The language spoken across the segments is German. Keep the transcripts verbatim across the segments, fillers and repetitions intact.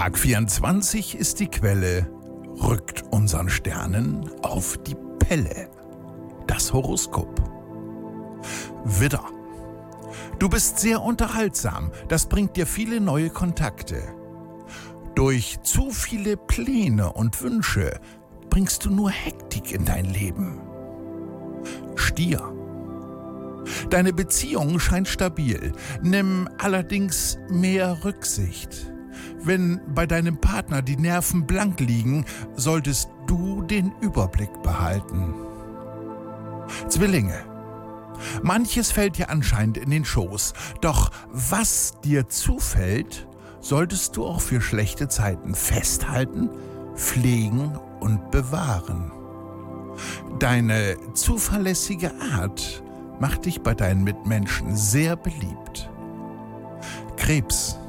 Tag vierundzwanzig ist die Quelle, rückt unseren Sternen auf die Pelle. Das Horoskop. Widder. Du bist sehr unterhaltsam, das bringt dir viele neue Kontakte. Durch zu viele Pläne und Wünsche bringst du nur Hektik in dein Leben. Stier. Deine Beziehung scheint stabil, nimm allerdings mehr Rücksicht. Wenn bei deinem Partner die Nerven blank liegen, solltest du den Überblick behalten. Zwillinge. Manches fällt dir anscheinend in den Schoß, doch was dir zufällt, solltest du auch für schlechte Zeiten festhalten, pflegen und bewahren. Deine zuverlässige Art macht dich bei deinen Mitmenschen sehr beliebt. Krebs.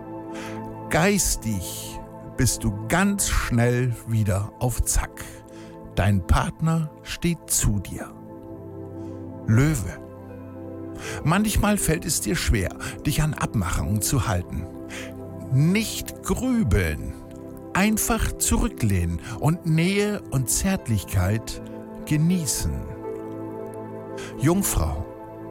Geistig bist du ganz schnell wieder auf Zack. Dein Partner steht zu dir. Löwe. Manchmal fällt es dir schwer, dich an Abmachungen zu halten. Nicht grübeln, einfach zurücklehnen und Nähe und Zärtlichkeit genießen. Jungfrau.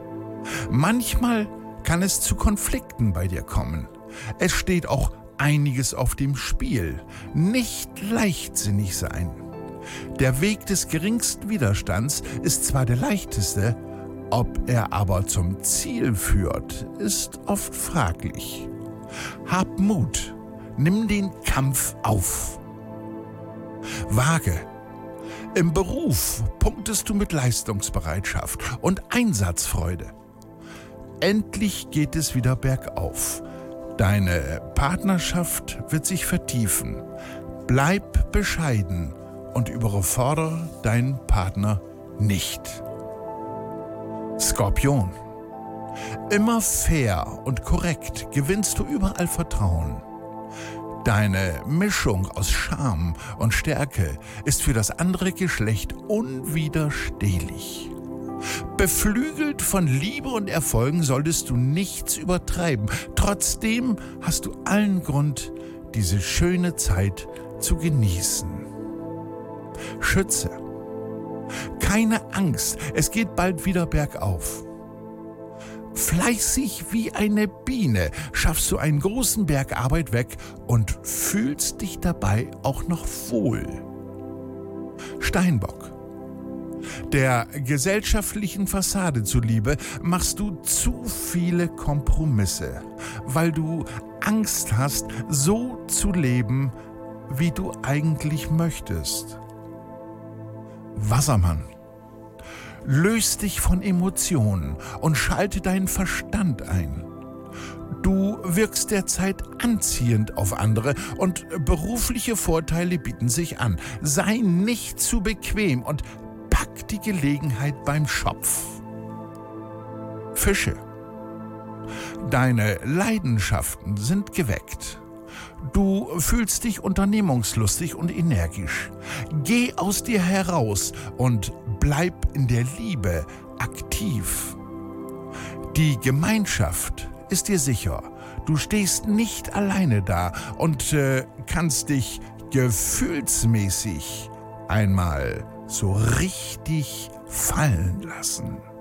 Manchmal kann es zu Konflikten bei dir kommen. Es steht auch einiges auf dem Spiel. Nicht leichtsinnig sein. Der Weg des geringsten Widerstands ist zwar der leichteste, ob er aber zum Ziel führt, ist oft fraglich. Hab Mut, nimm den Kampf auf. Waage. Im Beruf punktest du mit Leistungsbereitschaft und Einsatzfreude. Endlich geht es wieder bergauf. Deine Partnerschaft wird sich vertiefen. Bleib bescheiden und überfordere deinen Partner nicht. Skorpion. Immer fair und korrekt gewinnst du überall Vertrauen. Deine Mischung aus Charme und Stärke ist für das andere Geschlecht unwiderstehlich. Beflügelt von Liebe und Erfolgen solltest du nichts übertreiben. Trotzdem hast du allen Grund, diese schöne Zeit zu genießen. Schütze. Keine Angst, es geht bald wieder bergauf. Fleißig wie eine Biene schaffst du einen großen Berg Arbeit weg und fühlst dich dabei auch noch wohl. Steinbock. Der gesellschaftlichen Fassade zuliebe machst du zu viele Kompromisse, weil du Angst hast, so zu leben, wie du eigentlich möchtest. Wassermann. Löst dich von Emotionen und schalte deinen Verstand ein. Du wirkst derzeit anziehend auf andere und berufliche Vorteile bieten sich an. Sei nicht zu bequem und pack die Gelegenheit beim Schopf. Fische. Deine Leidenschaften sind geweckt. Du fühlst dich unternehmungslustig und energisch. Geh aus dir heraus und bleib in der Liebe aktiv. Die Gemeinschaft ist dir sicher. Du stehst nicht alleine da und äh, kannst dich gefühlsmäßig einmal so richtig fallen lassen.